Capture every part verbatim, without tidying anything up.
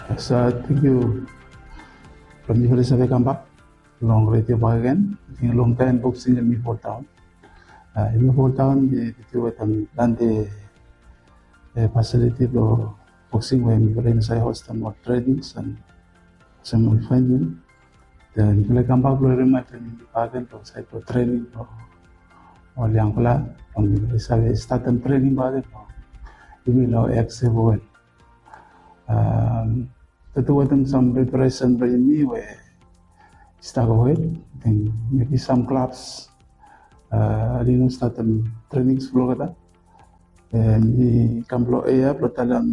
So thank you. Kami boleh sampai kampak long radio bahagian. Tinggal long time boxing in four town. In four town di itu akan nanti facility pro boxing where we boleh saya host more trainings and some training. Dan boleh kampak boleh remat training di bahagian pro saya pro training pro oleh yang pula kami boleh saya start training bahagian pro ini lo accessible. Tentu ada some preparation by me where start with then maybe some clubs uh, dino start training sebelum kata dan di kamplo aya pertalan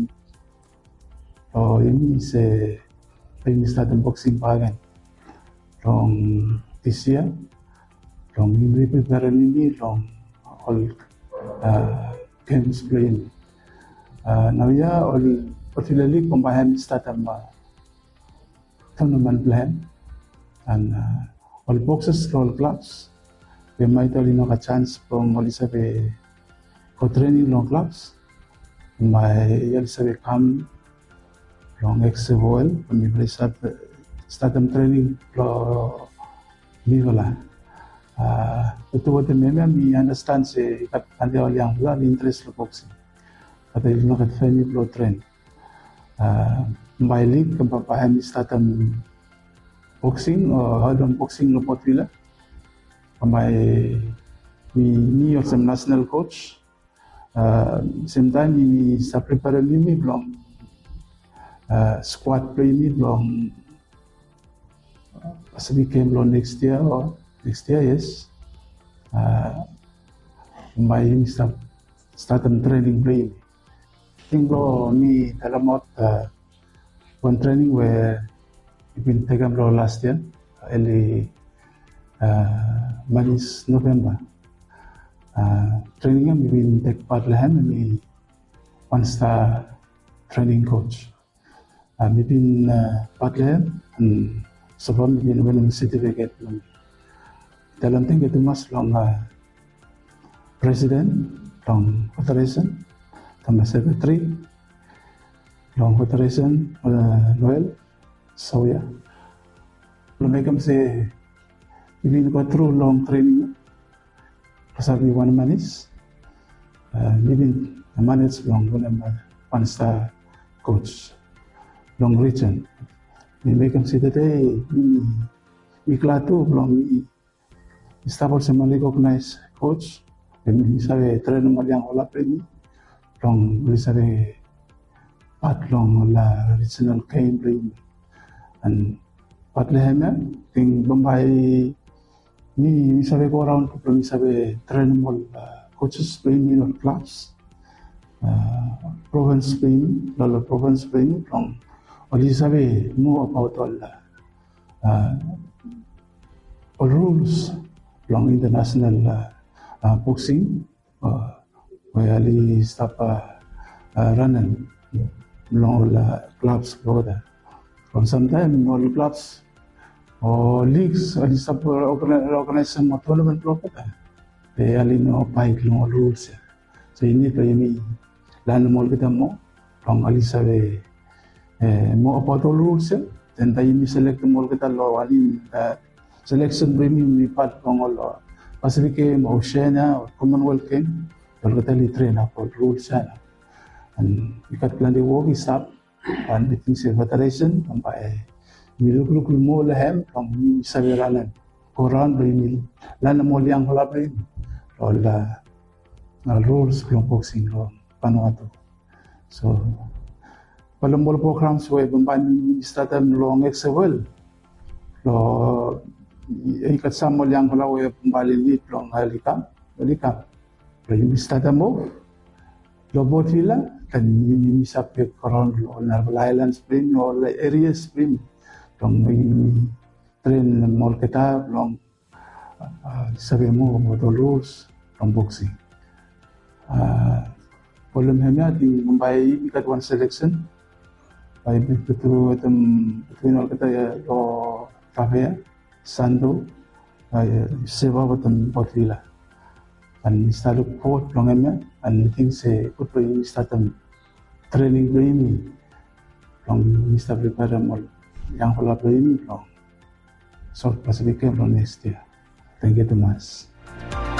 oh ini se ini start boxing bahagian long this year long ini prepare ini long all uh, games playing uh, now ya all particularly combined start a tournament plan and uh, all boxes all clubs we might only know a chance from all sabe for training long clubs my yel sabe come long exebol when we play start start training pro nivola uh itu what the meme me understand say kat ande all yang la interest lo boxing ada no kat family pro train Uh, my league kempapahan startan boxing or uh, hadon boxing no potila my mi ni also national coach uh, same time ni sa prepare ni mi belum uh, squad play ni belum possibly came belum next year or next year yes uh, my start startan training play Tinglo ni dalam uh, one training where we've been taken bro last year early uh, Manis November uh, training we've been take part lahan ni one star training coach uh, we've been uh, part lahan and so far we've been winning certificate dalam tingkat itu mas long uh, president long federation sama secretary long federation uh, Noel Sawya lumekam se ini go through long training pasabi one manis uh, ini manage long one star coach long region ini mekam se today ini iklatu long stable sama recognize coach ini sabe trainer yang olah ini long lisare pat long la regional campaign and pat lehena ting Bombay ni sabe go around to sabe train mol uh, coaches playing in all clubs uh, province playing la province playing long oli sabe know about all uh, all rules long international uh, uh, boxing uh, where Ali stop uh, uh, running long uh, clubs brother from sometime all clubs or leagues Ali stop organize some tournament proper they Ali no fight no rules so ini to ini lan mol kita mo long Ali sabe eh mo about all rules then tayo ni select mol kita lo Ali uh, selection bring ni part long all Pacific Game Oceania or Commonwealth Game kalau kita li train apa rules sana, and ikat kelan di work is up, and it is federation sampai milu milu milu mo lehem, kami sabiralan, koran beri lan mo liang hola beri, olah rules belum boxing lo panuatu, so kalau mo program so bembani startan long exewel, lo ikat sama liang hola we bembali ni long halikam, halikam. Jadi start mo robot villa kan ini sampai koran Narval Island Spring or area Spring long train mall kita long sabi mo about rules long boxing problem hanya di Mumbai ikat one selection by betul betul between all kita ya lo Tavia Sando sewa betul bot villa and start court long and things say put in start training ini long mi sta preparando yang pala ini long short Pacific long next year. Thank you, Tomas.